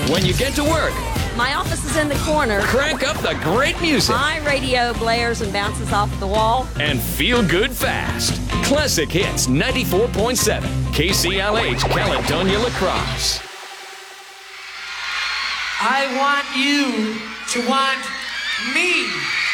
When you get to work, My office is in the corner. crank up the great music My radio blares and bounces off the wall. and feel good fast. Classic Hits 94.7 KCLH Caledonia Lacrosse. I want you to want me.